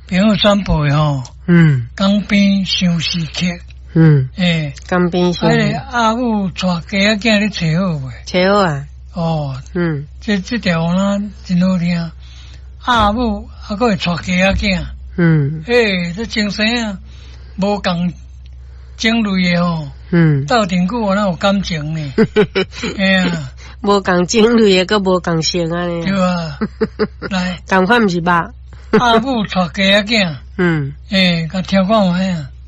朋友宣布吼，江边相思客， 江边相思。 阿母带家仔你找好未？ 找好啊。 哦，这条呢真好听。阿母还佫会带家仔，这精神啊，无共种类的吼，斗阵久哪有感情呢？啊， 无共种类的，佮无共性啊呢。 对啊，来， 同款毋是吧？ 阿母带家仔，甲听看有影。